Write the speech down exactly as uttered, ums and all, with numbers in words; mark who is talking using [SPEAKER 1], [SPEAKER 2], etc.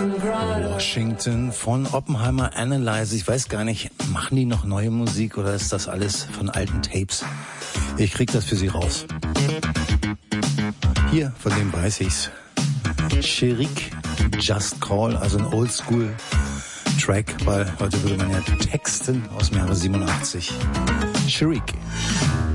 [SPEAKER 1] Washington von Oppenheimer Analyze. Ich weiß gar nicht, machen die noch neue Musik oder ist das alles von alten Tapes? Ich krieg das für Sie raus. Hier, von dem weiß ich's. Cherik, Just Call, also ein Oldschool-Track, weil heute würde man ja texten aus dem Jahre siebenundachtzig. Cherik.